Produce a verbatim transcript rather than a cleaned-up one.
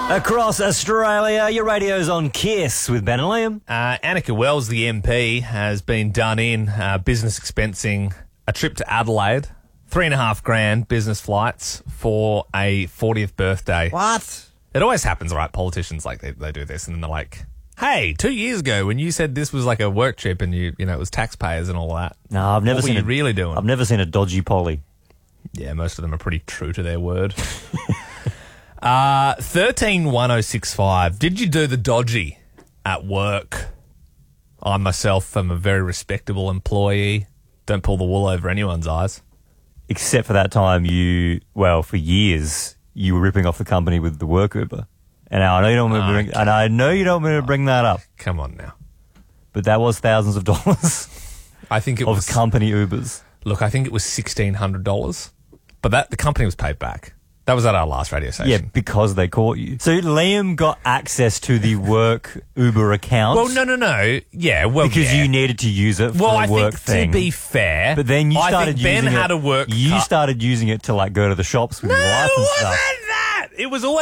Across Australia, your radio's on Kiss with Ben and Liam. Uh, Annika Wells, the M P, has been done in uh, business expensing a trip to Adelaide, three and a half grand business flights for a fortieth birthday. What? It always happens, right? Politicians, like, they, they do this and then they're like, hey, two years ago when you said this was like a work trip and you, you know, it was taxpayers and all that. No, I've never what seen were you a, really doing? I've never seen a dodgy poly. Yeah, most of them are pretty true to their word. uh, thirteen one oh six five. Did you do the dodgy at work? I myself am a very respectable employee. Don't pull the wool over anyone's eyes. Except for that time you, well, for years, you were ripping off the company with the work Uber. And now I know you don't want me to bring, and I know you don't want me to bring that up. Come on now. But that was thousands of dollars I think it of was company Ubers. Look, I think it was sixteen hundred dollars. But that the company was paid back. That was at our last radio station. Yeah, because they caught you. So Liam got access to the work Uber account. Well, no, no, no. Yeah, well, because yeah. you needed to use it for well, a I work think thing. To be fair, but then you I started think Ben using had it. a work. You cut. started using it to like go to the shops with No, your wife it and wasn't stuff. that. It was always.